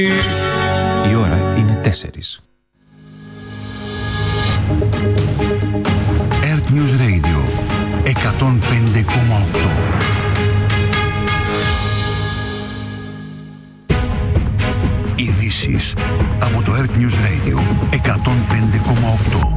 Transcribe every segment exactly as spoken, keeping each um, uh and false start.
Η ώρα είναι τέσσερις. Earth News Radio εκατόν πέντε κόμμα οκτώ. Ειδήσεις από το Earth News Radio εκατόν πέντε κόμμα οκτώ.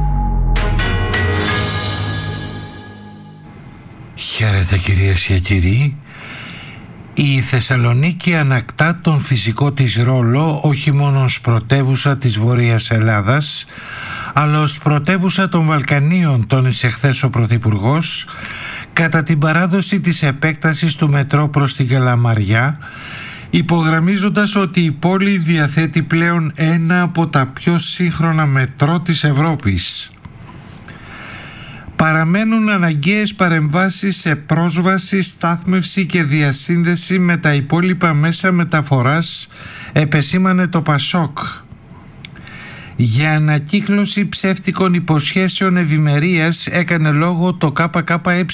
Χαίρετε κυρίες και κύριοι. Η Θεσσαλονίκη ανακτά τον φυσικό της ρόλο όχι μόνο ως πρωτεύουσα της Βόρειας Ελλάδας, αλλά ως πρωτεύουσα των Βαλκανίων, τόνισε χθες ο Πρωθυπουργός, κατά την παράδοση της επέκτασης του μετρό προς την Καλαμαριά, υπογραμμίζοντας ότι η πόλη διαθέτει πλέον ένα από τα πιο σύγχρονα μετρό της Ευρώπης. Παραμένουν αναγκαίες παρεμβάσεις σε πρόσβαση, στάθμευση και διασύνδεση με τα υπόλοιπα μέσα μεταφοράς, επεσήμανε το Πασόκ. Για ανακύκλωση ψεύτικων υποσχέσεων ευημερίας έκανε λόγο το ΚΚΕ.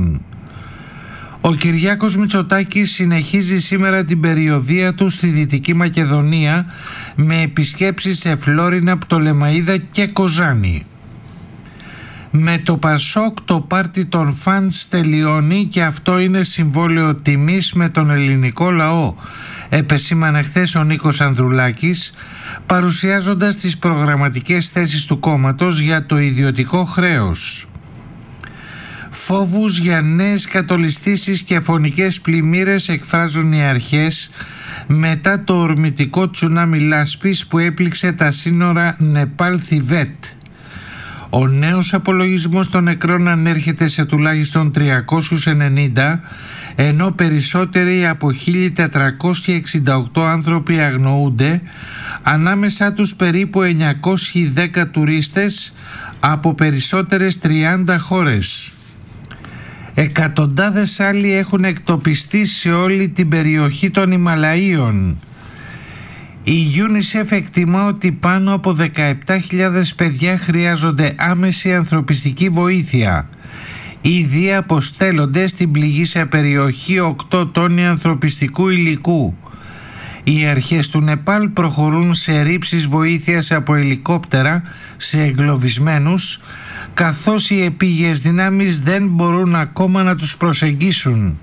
Ο Κυριάκος Μητσοτάκης συνεχίζει σήμερα την περιοδεία του στη Δυτική Μακεδονία με επισκέψεις σε Φλόρινα, Πτολεμαΐδα και Κοζάνη. Με το Πασόκ το πάρτι των φανς τελειώνει και αυτό είναι συμβόλαιο τιμής με τον ελληνικό λαό, επεσήμανε χθες ο Νίκος Ανδρουλάκης, παρουσιάζοντας τις προγραμματικές θέσεις του κόμματος για το ιδιωτικό χρέος. Φόβους για νέες κατολιστήσεις και φωνικές πλημμύρες εκφράζουν οι αρχές μετά το ορμητικό τσουνάμι λάσπης που έπληξε τα σύνορα Νεπάλ-Θιβέτ. Ο νέος απολογισμός των νεκρών ανέρχεται σε τουλάχιστον τριακόσιους ενενήντα, ενώ περισσότεροι από χίλια τετρακόσιοι εξήντα οκτώ άνθρωποι αγνοούνται, ανάμεσά τους περίπου εννιακόσιοι δέκα τουρίστες από περισσότερες τριάντα χώρες. Εκατοντάδες άλλοι έχουν εκτοπιστεί σε όλη την περιοχή των Ιμαλαίων. Η UNICEF εκτιμά ότι πάνω από δεκαεπτά χιλιάδες παιδιά χρειάζονται άμεση ανθρωπιστική βοήθεια. Ήδη αποστέλλονται στην πληγήσια περιοχή οκτώ τόνοι ανθρωπιστικού υλικού. Οι αρχές του Νεπάλ προχωρούν σε ρήψεις βοήθειας από ελικόπτερα σε εγκλωβισμένους, καθώς οι επίγειες δυνάμεις δεν μπορούν ακόμα να τους προσεγγίσουν.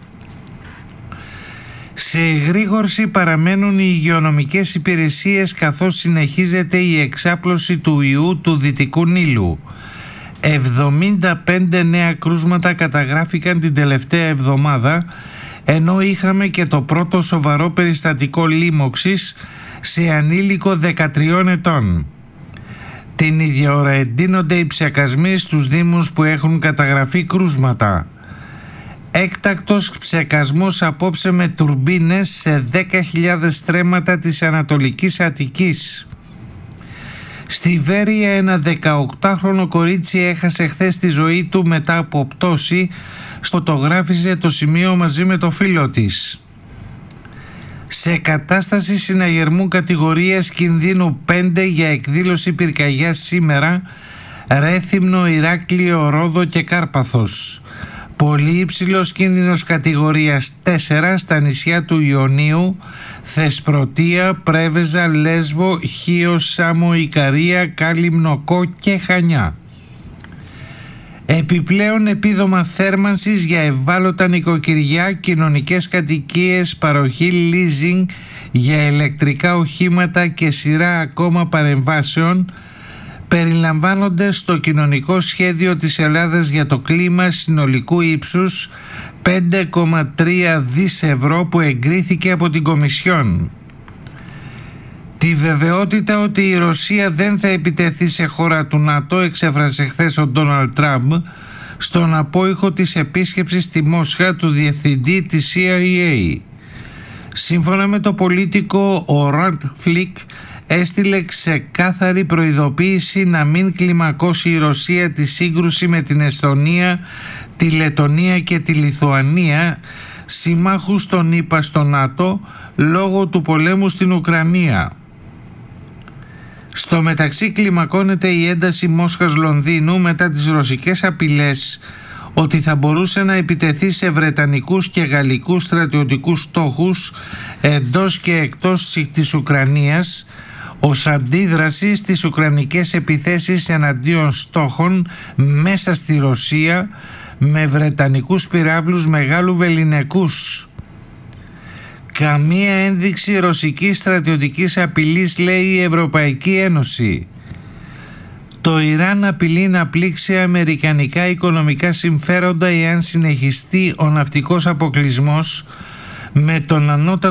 Σε εγρήγορση παραμένουν οι υγειονομικές υπηρεσίες καθώς συνεχίζεται η εξάπλωση του ιού του Δυτικού Νείλου. εβδομήντα πέντε νέα κρούσματα καταγράφηκαν την τελευταία εβδομάδα, ενώ είχαμε και το πρώτο σοβαρό περιστατικό λίμωξης σε ανήλικο δεκατριών ετών. Την ίδια ώρα εντείνονται οι ψεκασμοί στους δήμους που έχουν καταγραφεί κρούσματα. Έκτακτος ψεκασμός απόψε με τουρμπίνες σε δέκα χιλιάδες στρέμματα της Ανατολικής Αττικής. Στη Βέρεια ένα δεκαοκτάχρονο κορίτσι έχασε χθες τη ζωή του μετά από πτώση, φωτογράφιζε το σημείο μαζί με το φίλο της. Σε κατάσταση συναγερμού κατηγορίας κινδύνου πέντε για εκδήλωση πυρκαγιάς σήμερα, Ρέθυμνο, Ηράκλειο, Ρόδο και Κάρπαθος. Πολύ υψηλός κίνδυνος κατηγορίας τέσσερα στα νησιά του Ιωνίου, Θεσπρωτεία, Πρέβεζα, Λέσβο, Χίο, Σάμο, Ικαρία, Κάλυμνο, Κό και Χανιά. Επιπλέον επίδομα θέρμανσης για ευάλωτα νοικοκυριά, κοινωνικές κατοικίες, παροχή leasing για ηλεκτρικά οχήματα και σειρά ακόμα παρεμβάσεων περιλαμβάνονται στο κοινωνικό σχέδιο της Ελλάδας για το κλίμα συνολικού ύψους πέντε κόμμα τρία δις ευρώ που εγκρίθηκε από την Κομισιόν. Τη βεβαιότητα ότι η Ρωσία δεν θα επιτεθεί σε χώρα του ΝΑΤΟ εξέφρασε χθες ο Ντόναλντ Τραμπ στον απόϊχο της επίσκεψης στη Μόσχα του διευθυντή της σι άι έι. Σύμφωνα με το πολίτικο, ο Ραντ Φλικ έστειλε ξεκάθαρη προειδοποίηση να μην κλιμακώσει η Ρωσία τη σύγκρουση με την Εσθονία, τη Λετονία και τη Λιθουανία, συμμάχους των ΗΠΑ στο ΝΑΤΟ, λόγω του πολέμου στην Ουκρανία. Στο μεταξύ κλιμακώνεται η ένταση Μόσχας-Λονδίνου μετά τις ρωσικές απειλές ότι θα μπορούσε να επιτεθεί σε βρετανικούς και γαλλικούς στρατιωτικούς στόχους εντός και εκτός της Ουκρανίας ως αντίδραση στις ουκρανικές επιθέσεις εναντίον στόχων μέσα στη Ρωσία με βρετανικούς πυράβλους μεγάλου βεληνικούς. Καμία ένδειξη ρωσικής στρατιωτικής απειλής, λέει η Ευρωπαϊκή Ένωση. Το Ιράν απειλεί να πλήξει αμερικανικά οικονομικά συμφέροντα εάν συνεχιστεί ο ναυτικός αποκλεισμός με τον ανώτατο